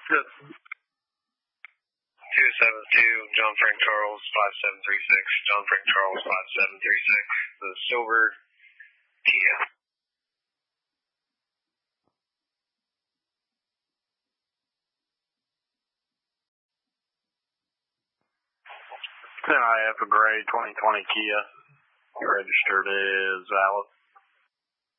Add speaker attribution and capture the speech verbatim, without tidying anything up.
Speaker 1: Good.
Speaker 2: two seven two, John Frank Charles, five seven three six, John Frank Charles, five seven three six, the silver Kia.
Speaker 1: Then I have a gray twenty twenty Kia. Registered is valid.